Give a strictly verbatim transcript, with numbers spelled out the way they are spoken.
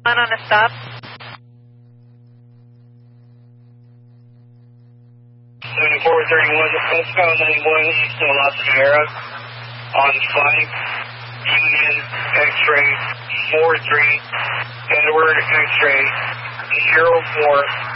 On on a stop. seventy-four thirty-one, Mexico ninety-one, East La Sierra, on flight, Union X-ray four three, Edward X-ray zero four.